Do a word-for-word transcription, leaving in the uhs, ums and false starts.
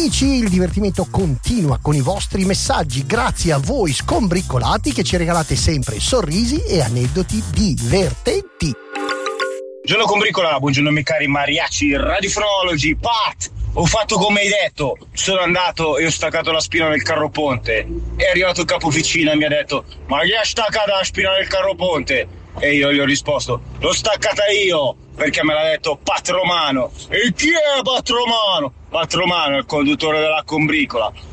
amici, il divertimento continua con i vostri messaggi, grazie a voi scombriccolati che ci regalate sempre sorrisi e aneddoti divertenti. Buongiorno combricola, buongiorno miei cari mariachi, radiofonologi, Pat! Ho fatto come hai detto, sono andato e ho staccato la spina del carro ponte. È arrivato il capo officina e mi ha detto: ma chi ha staccato la spina del carro ponte? E io gli ho risposto: l'ho staccata io, perché me l'ha detto Pat Romano. E chi è Pat Romano? Pat Romano è il conduttore della combricola.